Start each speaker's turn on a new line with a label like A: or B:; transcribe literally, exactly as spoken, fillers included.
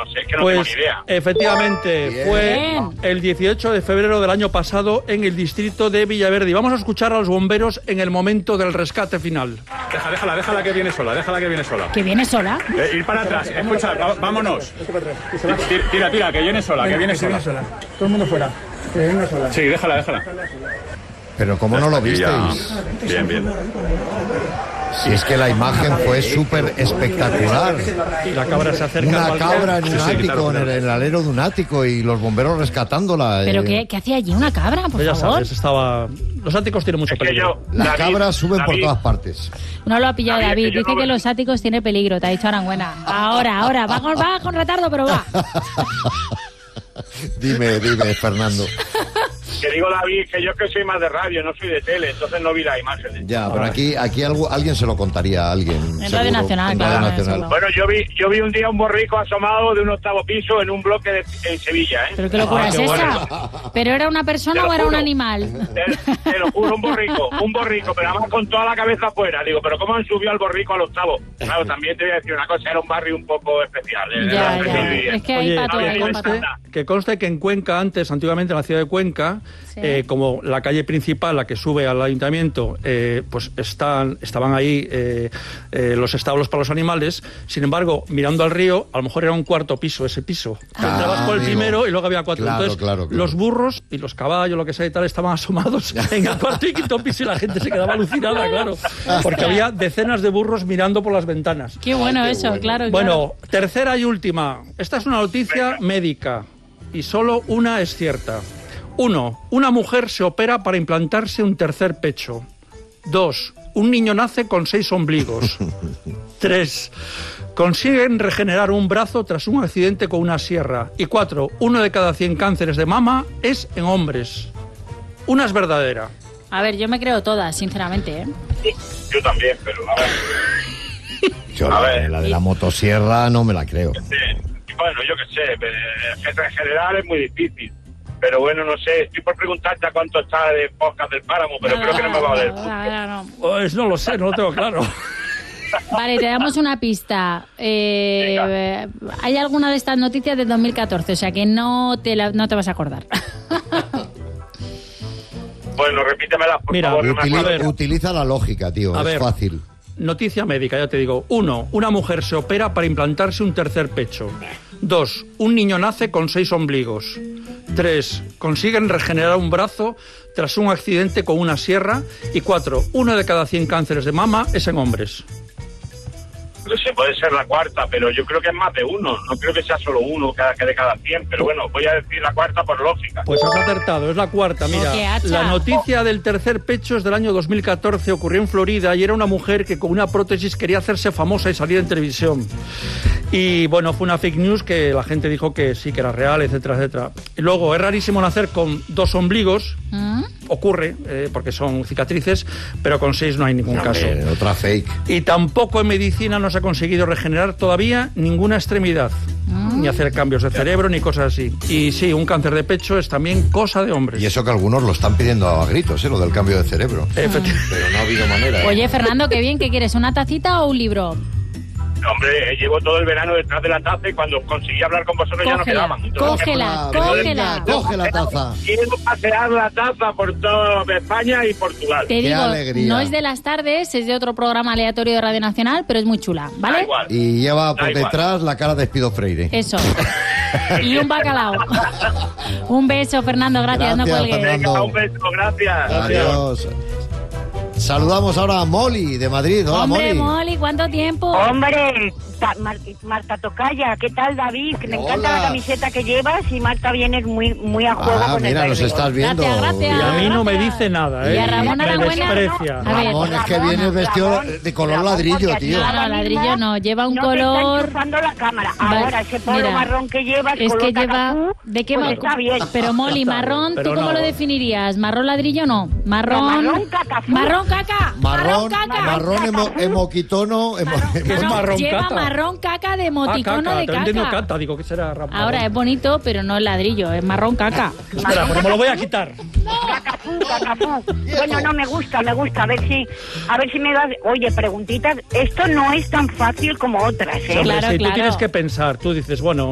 A: no sé, es que no
B: Pues,
A: tengo ni idea.
B: efectivamente,
C: Bien.
B: fue el dieciocho de febrero del año pasado en el distrito de Villaverde. Y vamos a escuchar a los bomberos en el momento del rescate final.
D: Deja, déjala, déjala que viene sola, déjala que viene sola.
E: ¿Que viene sola?
D: Eh, ir para atrás, escucha, va- vámonos. Tira, tira, tira, que viene sola, que viene sola.
B: Todo el mundo fuera. Que venga sola.
D: Sí, déjala, déjala.
C: Pero ¿cómo no lo
D: Y ya.
C: visteis?
D: Bien, bien.
C: Si es que la imagen fue súper espectacular.
B: Y la cabra se acerca.
C: Una
B: al balcón.
C: cabra en un
D: Sí, sí,
C: ático,
D: claro,
C: en el,
D: claro.
C: en el alero de un ático y los bomberos rescatándola.
E: ¿Pero
C: eh.
E: qué, qué hacía allí una cabra, por
B: Pues ya
E: favor?
B: sabes, estaba... Los áticos tienen mucho
A: Es que
B: peligro.
A: yo,
C: Las
A: David,
C: cabras suben por
A: David,
C: todas partes.
E: No lo ha pillado
A: David,
E: David.
A: que yo
E: Dice
A: no
E: que
A: lo-
E: los áticos tiene peligro. Te ha dicho Aranguena. Ahora, ahora. Va con, va con retardo, pero va.
C: Dime, dime, Fernando.
A: Que digo, David, que yo que soy más de radio, no soy de tele, entonces no vi las imágenes.
C: Ya, pero aquí, aquí algo, alguien se lo contaría a alguien.
E: En
C: seguro,
E: Radio Nacional,
C: en
E: claro,
C: Radio
E: no,
C: Nacional.
E: eso no.
A: Bueno, yo vi yo vi un día un borrico asomado de un octavo piso en un bloque de, en Sevilla, ¿eh?
E: ¿Pero qué locura
B: Ah,
E: es
B: qué
E: esa? ¿Pero era una persona
A: Te lo
E: o era un
A: juro.
E: animal?
A: Te, te lo juro, un borrico, un borrico, pero además con toda la cabeza afuera. Digo, pero ¿cómo han subido al borrico al octavo? Claro, también te voy a decir una cosa, era un barrio un poco especial. ¿eh?
E: Ya,
A: Era
E: ya.
A: especial.
E: Es que hay
B: Oye,
E: para todo,
B: que
E: hay para
B: conste,
E: todo.
B: que conste que en Cuenca, antes, antiguamente en la ciudad de Cuenca,
E: Sí.
B: eh, como la calle principal, la que sube al ayuntamiento, eh, pues están, estaban ahí eh, eh, los establos para los animales. Sin embargo, mirando al río, a lo mejor era un cuarto piso ese piso.
C: Ah,
B: Entrabas por el
C: amigo.
B: primero y luego había cuatro.
C: Claro,
B: Entonces,
C: claro, claro.
B: los burros y los caballos, lo que sea y tal, estaban asomados en el cuarto y quinto piso y la gente se quedaba alucinada, claro. Porque había decenas de burros mirando por las ventanas.
E: Qué bueno
C: Ay, qué
E: eso,
C: bueno.
E: claro.
B: Bueno, tercera y última. Esta es una noticia médica y solo una es cierta. Uno, una mujer se opera para implantarse un tercer pecho. Dos, un niño nace con seis ombligos. Tres, consiguen regenerar un brazo tras un accidente con una sierra. Y cuatro, uno de cada cien cánceres de mama es en hombres. Una es verdadera.
E: A ver, yo me creo todas, sinceramente, ¿eh?
A: Yo también, pero a ver.
C: Yo
A: A
C: la,
A: ver.
C: la de la motosierra no me la creo.
A: eh, Bueno, yo qué sé, eh, en general es muy difícil. Pero bueno, no sé, estoy por preguntarte a cuánto está de podcast del páramo, pero creo que no me va a valer.
E: No, no, no.
B: Pues no lo sé, no lo tengo claro.
E: Vale, te damos una pista. Eh, eh, hay alguna de estas noticias del dos mil catorce, o sea que no te, la- no te vas a acordar.
A: Bueno, repítemelas, por
B: Mira,
A: favor. No me
C: Utiliza,
A: acuerdo.
C: utiliza la lógica, tío.
B: A
C: es
B: ver.
C: fácil.
B: Noticia médica, ya te digo. Uno, una mujer se opera para implantarse un tercer pecho. Dos, un niño nace con seis ombligos. Tres, consiguen regenerar un brazo tras un accidente con una sierra. Y cuatro, uno de cada cien cánceres de mama es en hombres.
A: No sé, puede ser la cuarta, pero yo creo que es más de uno. No creo que sea solo uno cada, que de cada cien, pero bueno, voy a decir la cuarta por lógica.
B: Pues has acertado, es la cuarta. Mira,
E: Oh, qué hacha.
B: la noticia del tercer pecho es del año dos mil catorce, ocurrió en Florida y era una mujer que con una prótesis quería hacerse famosa y salir en televisión. Y bueno, fue una fake news que la gente dijo que sí, que era real, etcétera, etcétera. Y luego, es rarísimo nacer con dos ombligos,
E: ¿Mm?
B: ocurre, eh, porque son cicatrices, pero con seis no hay ningún caso.
C: Hombre, otra fake.
B: Y tampoco en medicina no se ha conseguido regenerar todavía ninguna extremidad, ni hacer cambios de cerebro, ni cosas así. Y sí, un cáncer de pecho es también cosa de hombres.
C: Y eso que algunos lo están pidiendo a gritos, ¿eh? Lo del cambio de cerebro.
B: Efecti-
C: Pero no ha habido manera. ¿eh?
E: Oye, Fernando, qué bien, ¿qué quieres? ¿Una tacita o un libro?
A: Hombre, eh, llevo todo el verano detrás de la taza y cuando conseguí hablar con vosotros ya no
E: Cógela,
A: quedaban. Entonces,
E: cógela,
C: Ah,
E: cógela.
C: venga, coge la taza.
A: quiero pasear la taza por toda España y Portugal.
E: Te
C: Qué
E: digo,
C: alegría.
E: no es de las tardes, es de otro programa aleatorio de Radio Nacional, pero es muy chula,
A: Da
E: ¿vale?
A: igual.
C: Y lleva por
A: Da igual.
C: detrás la cara de Espido Freire.
E: Eso. Y un bacalao. Un beso, Fernando, gracias, no
C: Gracias,
E: cuelgues.
C: Fernando.
A: Venga, un beso, gracias.
C: Adiós. Saludamos ahora a Molly de Madrid. Hola,
E: Hombre,
C: Molly.
E: Molly, ¿cuánto tiempo?
F: Hombre, ta- Mar- Marta Tocaya, ¿qué tal, David? Que me
C: Hola.
F: encanta la camiseta que llevas y Marta vienes muy muy a juego
C: Ah,
F: con
C: mira,
F: el
C: nos
F: verde.
C: estás viendo.
E: Gracias, gracias.
B: Y a mí no me
E: Gracias.
B: dice nada, ¿eh?
E: Y a Ramón
B: me
E: Arangüena,
B: desprecia.
E: A ver.
C: Ramón, es que
F: Ramón,
C: vienes vestido
F: Ramón,
C: de color
F: Ramón,
C: ladrillo,
F: porque
C: tío.
E: No, no,
F: ahora
E: ladrillo
F: mismo
E: no, lleva un
F: no te está
E: color...
F: enchufando la cámara.
E: Vale,
F: Ahora, ese polo
E: mira,
F: marrón que llevas,
E: Es
F: color
E: que lleva...
F: cacatú,
E: ¿De qué
F: pues
E: ma-
F: está bien.
E: Pero Molly,
B: Está bien,
E: marrón,
B: pero
E: ¿tú cómo
B: no.
E: lo definirías? ¿Marrón ladrillo o no? Marrón...
F: marrón caca, fu.
E: Marrón caca.
C: Marrón,
E: caca.
C: marrón emo- emoquitono. emo-
B: ¿Qué es
E: No,
B: marrón
E: lleva
B: cata?
E: marrón caca de
B: Ah,
E: emoticono
B: caca,
E: de
B: te entiendo
E: caca.
B: cata, digo que será Ramón.
E: Ahora es bonito, pero no es ladrillo, es marrón caca.
B: Espera, pues me lo voy a quitar.
F: Cacafú, cacafú. Bueno, no me gusta, me gusta. A ver si, a ver si me das. Oye, preguntitas. Esto no es tan fácil como otras, ¿eh?
B: Hombre,
E: Claro,
B: si
E: claro.
B: tú tienes que pensar, tú dices, bueno,